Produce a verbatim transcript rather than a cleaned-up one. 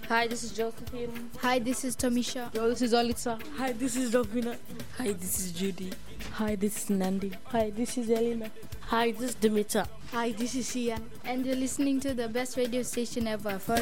Hi, this is Josephine. Hi, this is Tomisha. Yo, this is Alitza. Hi, this is Dovina. Hi, this is Judy. Hi, this is Nandi. Hi, this is Elena. Hi, this is Dimitra. Hi, this is Ian. And you're listening to the best radio station ever for